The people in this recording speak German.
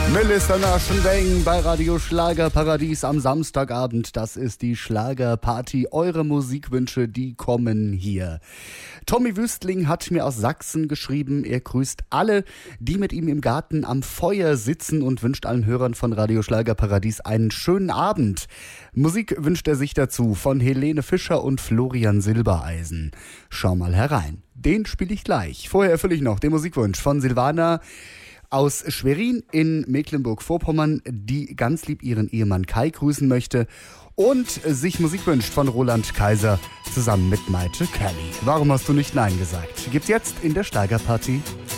Melissa Naschenweng bei Radio Schlagerparadies am Samstagabend. Das ist die Schlagerparty. Eure Musikwünsche, die kommen hier. Tommy Wüstling hat mir aus Sachsen geschrieben, er grüßt alle, die mit ihm im Garten am Feuer sitzen und wünscht allen Hörern von Radio Schlagerparadies einen schönen Abend. Musik wünscht er sich dazu von Helene Fischer und Florian Silbereisen. Schau mal herein. Den spiele ich gleich. Vorher erfülle ich noch den Musikwunsch von Silvana aus Schwerin in Mecklenburg-Vorpommern, die ganz lieb ihren Ehemann Kai grüßen möchte und sich Musik wünscht von Roland Kaiser zusammen mit Maite Kelly. Warum hast du nicht Nein gesagt? Gibt's jetzt in der Schlagerparty.